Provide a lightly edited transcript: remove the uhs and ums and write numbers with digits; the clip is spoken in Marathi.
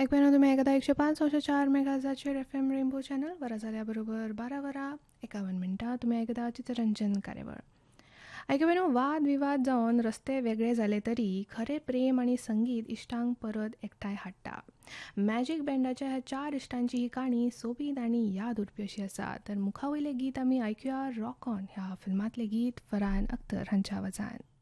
ऐकूया तुम्ही एकदा 105.4 मेगाहर्ट्झाचेर FM रेनबो चॅनल वरा जाल्याबरोबर 12:51 तुम्ही ऐकता चित्ररंजन कार्यावळ. ऐकूया वाद विवाद जावन रस्ते वेगळे झाले तरी खरे प्रेम आणि संगीत इश्टांक परत एकठांय हाडटा. मॅजिक बँडाच्या ह्या 4 इश्टांची ही काणी सोबीत आणि याद उरपी अशी आसा. तर मुखावयले गीत आमी ऐकूया रॉक ऑन ह्या फिल्मांतलें गीत फरहान अख्तर हांच्या आवाजान.